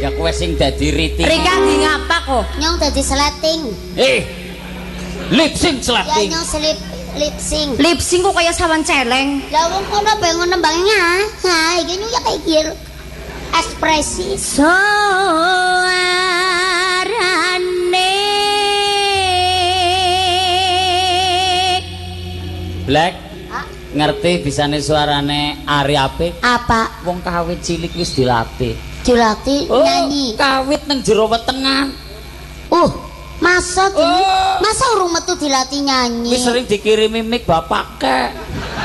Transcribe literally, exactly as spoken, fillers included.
Ya kowe sing dadi Riti. Rika di ngapa kok? Nyong dadi sleting. Eh. Lip sync Ya slating. nyong selip lip sync. Lip sync kok kaya sawan celeng. Lah wong kono bae ngono nembangnya. Ha, iki nyong ya kayak gitu. Ekspresi. Suarane Black. Ngerti bisane suarane Ari apik? Apa? Wong kawit cilik wis dilatih. Dilatih Oh, nyanyi. kawit nang jero wetengan. Uh, masa di, Oh. masa urung metu dilatih nyanyi? Wis sering dikirimi mic bapake.